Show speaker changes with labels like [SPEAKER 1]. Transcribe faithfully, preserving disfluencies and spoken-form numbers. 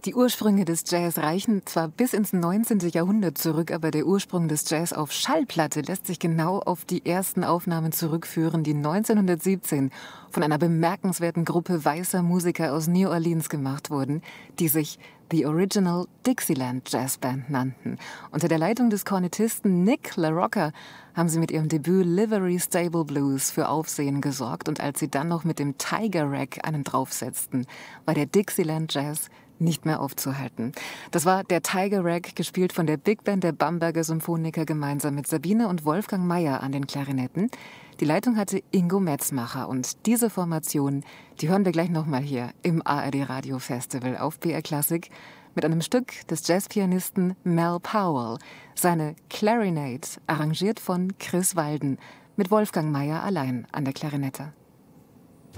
[SPEAKER 1] Die Ursprünge des Jazz reichen zwar bis ins neunzehnte. Jahrhundert zurück, aber der Ursprung des Jazz auf Schallplatte lässt sich genau auf die ersten Aufnahmen zurückführen, die neunzehnhundertsiebzehn von einer bemerkenswerten Gruppe weißer Musiker aus New Orleans gemacht wurden, die sich The Original Dixieland Jazz Band nannten. Unter der Leitung des Kornettisten Nick LaRocca haben sie mit ihrem Debüt Livery Stable Blues für Aufsehen gesorgt, und als sie dann noch mit dem Tiger Rag einen draufsetzten, war der Dixieland Jazz nicht mehr aufzuhalten. Das war der Tiger Rag, gespielt von der Big Band der Bamberger Symphoniker gemeinsam mit Sabine und Wolfgang Mayer an den Klarinetten. Die Leitung hatte Ingo Metzmacher, und diese Formation, die hören wir gleich nochmal hier im A R D Radio Festival auf B R Klassik mit einem Stück des Jazzpianisten Mel Powell, seine Clarinet, arrangiert von Chris Walden, mit Wolfgang Mayer allein an der Klarinette.